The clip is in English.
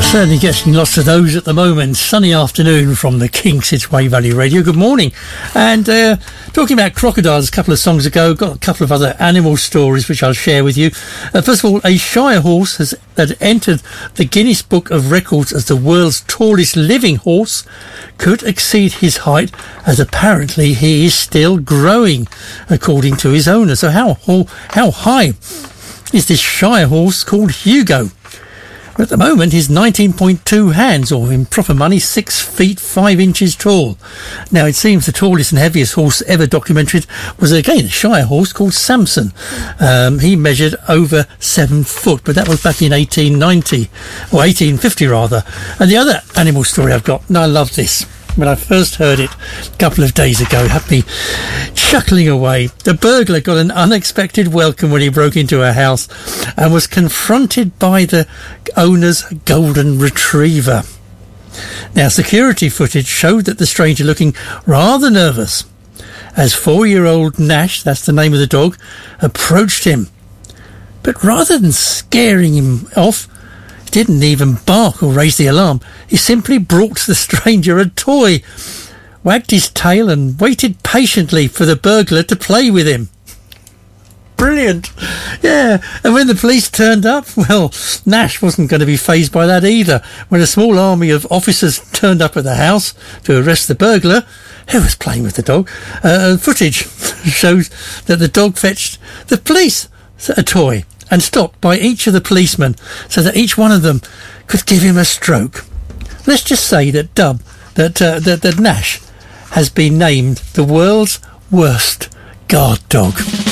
Certainly getting lots of those at the moment. Sunny afternoon from the Kinks, it's Way Valley Radio. Good morning. And talking about crocodiles a couple of songs ago, got a couple of other animal stories which I'll share with you. First of all, a Shire horse that entered the Guinness Book of Records as the world's tallest living horse could exceed his height, as apparently he is still growing, according to his owner. So how high is this Shire horse called Hugo? At the moment, he's 19.2 hands, or in proper money, 6 feet 5 inches tall. Now, it seems the tallest and heaviest horse ever documented was, again, a Shire horse called Samson. He measured over 7 foot, but that was back in 1890, or 1850 rather. And the other animal story I've got, and I love this. When I first heard it a couple of days ago, it had me chuckling away. The burglar got an unexpected welcome when he broke into a house and was confronted by the owner's golden retriever. Now, security footage showed that the stranger, looking rather nervous, as 4-year-old Nash, that's the name of the dog, approached him. But rather than scaring him off, didn't even bark or raise the alarm. He simply brought the stranger a toy, wagged his tail and waited patiently for the burglar to play with him. Brilliant. Yeah, and when the police turned up, well, Nash wasn't going to be fazed by that either. When a small army of officers turned up at the house to arrest the burglar, who was playing with the dog, footage shows that the dog fetched the police a toy and stopped by each of the policemen so that each one of them could give him a stroke. Let's just say that that Nash has been named the world's worst guard dog.